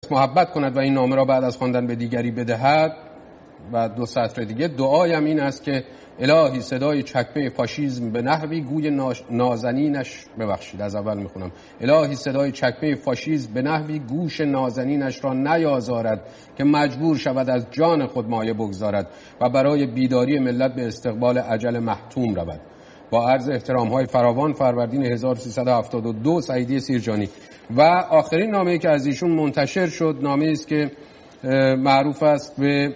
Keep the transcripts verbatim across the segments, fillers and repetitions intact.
محبت کند و این نامه را بعد از خواندن به دیگری بدهد. و دو سطر دیگه دعایم این است که الهی صدای چکمه فاشیسم به نحوی گوی نازنینش ببخشید از اول میخونم الهی صدای چکمه فاشیسم به نحوی گوش نازنینش را نیازارد که مجبور شود از جان خود مایه بگذارد و برای بیداری ملت به استقبال اجل محتوم رود. با عرض احترام های فراوان، فروردین هزار و سیصد و هفتاد و دو، سعیدی سیرجانی. و آخرین نامه‌ای که از ایشون منتشر شد نامه‌ای است که معروف است به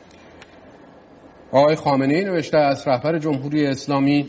آقای خامنه‌ای نوشته از رهبر جمهوری اسلامی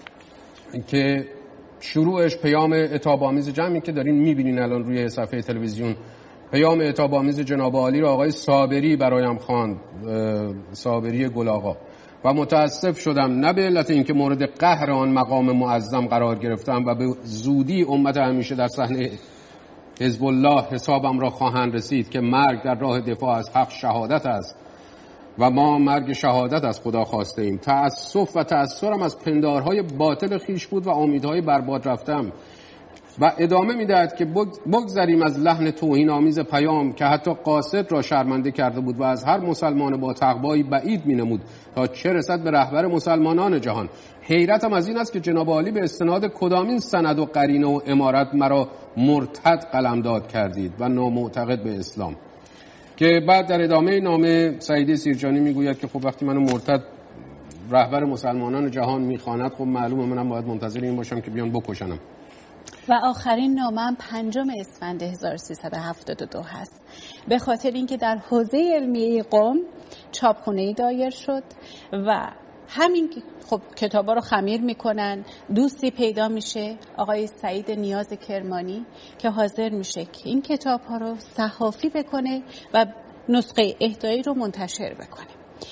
که شروعش پیام عتاب‌آمیز جمعی که دارین می‌بینین الان روی صفحه تلویزیون، پیام عتاب‌آمیز جناب عالی را آقای صابری برایم خواند، صابری گل‌آقا، و متاسف شدم نه به علت اینکه مورد قهر آن مقام معظم قرار گرفتم و به زودی امت همیشه در صحنه حزب الله حسابم را خواهند رسید که مرگ در راه دفاع از حق شهادت است و ما مرگ شهادت از خدا خواسته ایم. تأسف و تأثرم از پندارهای باطل خیش بود و امیدهای برباد رفتم. و ادامه میدهد که بگذریم از لحن توهین آمیز پیام که حتی قاصد را شرمنده کرده بود و از هر مسلمان با تقوایی بعید مینمود تا چه رسد به رهبر مسلمانان جهان. حیرتم از این است که جناب عالی به استناد کدامین سند و قرینه و امارت مرا مرتد قلمداد کردید و نامعتقد به اسلام. که بعد در ادامه نامه سعیدی سیرجانی میگوید که خب وقتی منو مرتد رهبر مسلمانان جهان میخواند، خب معلومه منم باید منتظر این باشم که بیان بکشنم. و آخرین نامم پنجم اسفند هزار و سیصد و هفتاد و دو هست، به خاطر اینکه در حوزه علمیه قم چاپخونه‌ای دایر شد و همین خب کتابا رو خمیر میکنن، دوستی پیدا میشه آقای سعید نیاز کرمانی که حاضر میشه که این کتاب ها رو صحافی بکنه و نسخه اهدایی رو منتشر بکنه.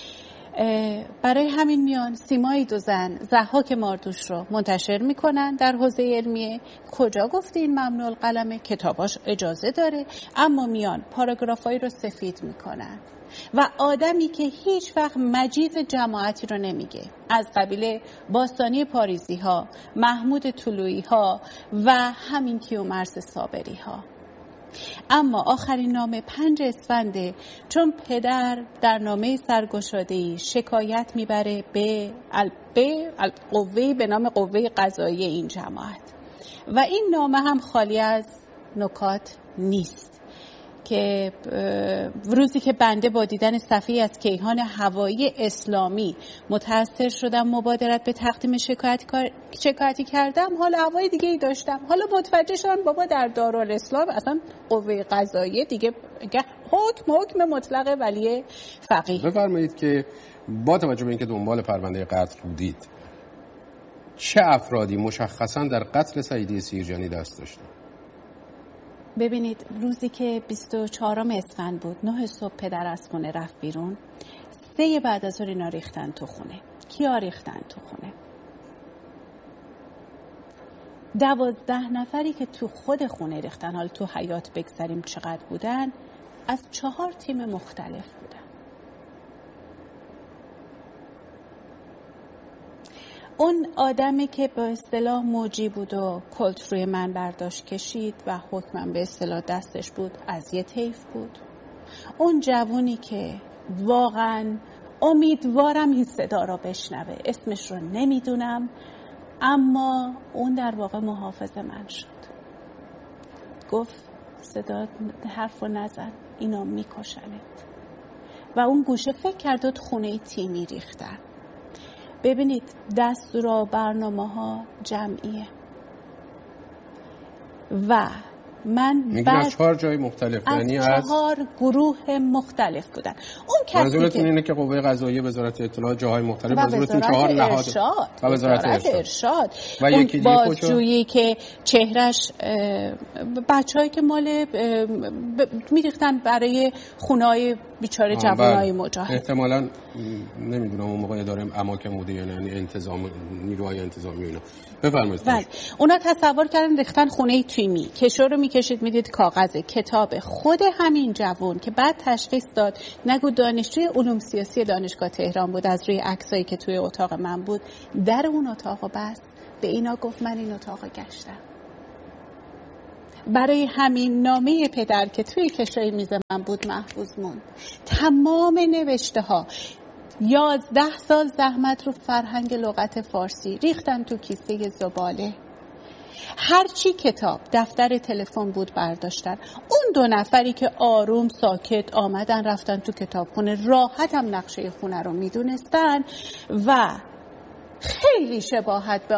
برای همین میان سیمای دو زن ضحاک ماردوش رو منتشر میکنن در حوزه علمیه. کجا گفته این ممنوع القلمه؟ کتاباش اجازه داره، اما میان پاراگرافایی رو سفید میکنن و آدمی که هیچ وقت مجیز جماعتی رو نمیگه، از قبیل باستانی پاریزی ها، محمود طلویی ها و همین کیومرث صابری ها. اما آخرین نامه پنج اسفنده، چون پدر در نامه سرگشاده‌ای شکایت میبره به قوه‌ای به نام قوه قضاییه این جماعت و این نامه هم خالی از نکات نیست که روزی که بنده با دیدن صفحه‌ای از کیهان هوایی اسلامی متأثر شدم مبادرت به تقدیم شکایت شکایتی کردم، حالا هوای دیگه ای داشتم، حالا متوجه شدم بابا در دارالاسلام اصلا قوه قضاییه دیگه حکم حکم مطلق ولی فقیه. بفرمایید که با توجه به اینکه دنبال پرونده قتل بودید، چه افرادی مشخصا در قتل سعیدی سیرجانی دست داشتند؟ ببینید روزی که بیست و چهارم اسفند بود، نه صبح پدر از خونه رفت بیرون، سه بعد از ظهر اینا ریختن تو خونه. کیا ریختن تو خونه؟ دوازده نفری که تو خود خونه ریختن، حالا تو حیاط بگذاریم چقدر بودن، از چهار تیم مختلف بودن. اون آدمی که به اصطلاح موجی بود و کلت روی من برداشت کشید و حکمم به اصطلاح دستش بود، از یه طیف بود. اون جوونی که واقعا امیدوارم این صدا را بشنوه، اسمش رو نمیدونم، اما اون در واقع محافظ من شد. گفت صدا حرف رو نزن، اینا میکشنت. و اون گوشه فکر کرد خونه تیمی ریختن. ببینید دستور و برنامه ها جمعیه و من بعد از چهار جای مختلف، یعنی از چهار گروه مختلف بودن. اون کسی منظورتون اینه که قوه قضاییه، وزارت اطلاعات، جاهای مختلف، منظورتون چهار نهاد ارشاد و وزارت ارشاد, ارشاد. و اون یکی بازجویی که چهرش بچه‌ای که مال میریختن برای خونه‌های بیچاره جوانای مجاهد. احتمالاً نمیدونم اون موقع اداره اماکن بوده یا نه، انتظام نیروهای انتظامی اینا. بفرمایید. بله، اونا تصور کردن ریختن خونه تیمی. کشو رو میکشید میدید کاغذ کتاب خود همین جوان که بعد تشخیص داد نگو دانشجوی علوم سیاسی دانشگاه تهران بود، از روی عکسایی که توی اتاق من بود در اون اتاقو بست، به اینا گفت من این اتاقو گشتم. برای همین نامه پدر که توی کشوی میز من بود محفوظ موند. تمام نوشته ها یازده سال زحمت رو فرهنگ لغت فارسی ریختن تو کیسه زباله. هرچی کتاب دفتر تلفن بود برداشتن. اون دو نفری که آروم ساکت آمدن رفتن تو کتابخونه، راحت هم نقشه خونه رو میدونستن و خیلی شباهت به